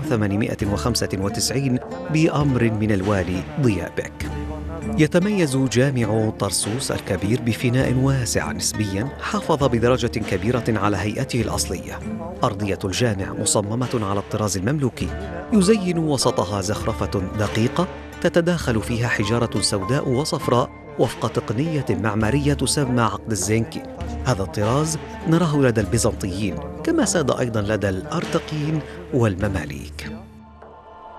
1895 بأمر من الوالي ضياء بك. يتميز جامع طرسوس الكبير بفناء واسع نسبياً حافظ بدرجة كبيرة على هيئته الأصلية. أرضية الجامع مصممة على الطراز المملوكي، يزين وسطها زخرفة دقيقة تتداخل فيها حجارة سوداء وصفراء وفق تقنية معمارية تسمى عقد الزنكي. هذا الطراز نراه لدى البيزنطيين كما ساد أيضاً لدى الأرتقيين والمماليك.